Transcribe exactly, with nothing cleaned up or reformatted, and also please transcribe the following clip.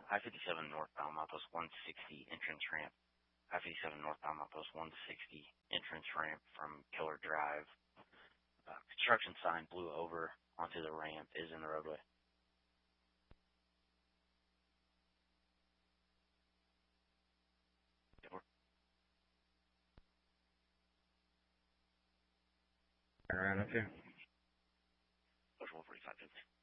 I fifty-seven northbound Milepost one sixty entrance ramp. I fifty-seven northbound Milepost one sixty entrance ramp from Killer Drive. Uh, construction sign blew over onto the ramp, is in the roadway. Turn around up here. Push one forty-five fifty.